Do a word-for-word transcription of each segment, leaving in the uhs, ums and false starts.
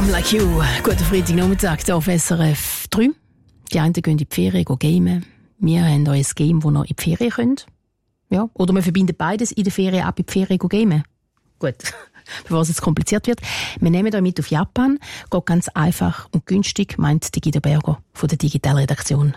I'm Like You. Guten Freitagnachmittag hier auf S R F drei. Die einen gehen in die Ferien, gehen gamen. Wir haben euch ein Game, wo ihr in die Ferien könnt. Ja. Oder wir verbinden beides in der Ferien ab, in die Ferien gehen gamen. Gut, bevor es jetzt kompliziert wird. Wir nehmen euch mit auf Japan. Geht ganz einfach und günstig, meint die Guido Berger von der Digitalredaktion.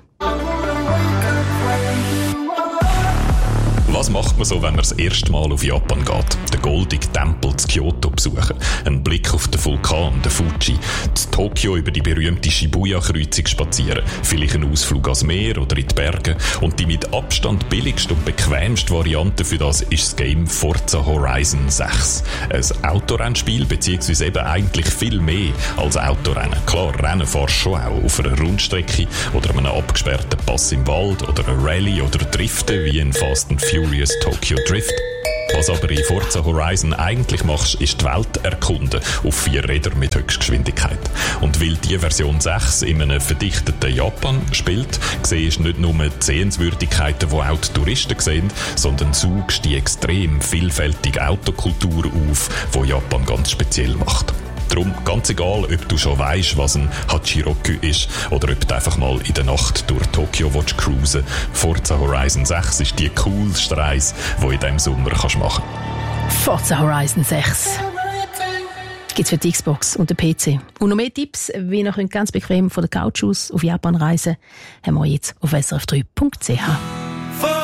Was macht man so, wenn man das erste Mal auf Japan geht? Den goldigen Tempel zu Kyoto besuchen, einen Blick auf den Vulkan, den Fuji, zu Tokio über die berühmte Shibuya-Kreuzung spazieren, vielleicht einen Ausflug ans Meer oder in die Berge. Und die mit Abstand billigste und bequemste Variante für das ist das Game Forza Horizon sechs. Ein Autorennspiel, beziehungsweise eben eigentlich viel mehr als Autorennen. Klar, Rennen fahrst schon auch auf einer Rundstrecke oder einem abgesperrten Pass im Wald oder einer Rallye oder Driften wie in Fast and Furious Tokyo Drift. Was aber in Forza Horizon eigentlich machst, ist die Welt erkunden auf vier Rädern mit Höchstgeschwindigkeit. Und weil die Version sechs in einem verdichteten Japan spielt, siehst du nicht nur die Sehenswürdigkeiten, die auch die Touristen sehen, sondern suchst die extrem vielfältige Autokultur auf, die Japan ganz speziell macht. Darum ganz egal, ob du schon weisst, was ein Hachiroku ist oder ob du einfach mal in der Nacht durch Tokio willst cruisen. Forza Horizon sechs ist die coolste Reise, die du in diesem Sommer kannst machen kannst. Forza Horizon sechs. Gibt's für die Xbox und den P C. Und noch mehr Tipps, wie ihr ganz bequem von der Couch aus auf Japan reisen könnt, haben wir jetzt auf S R F drei Punkt C H.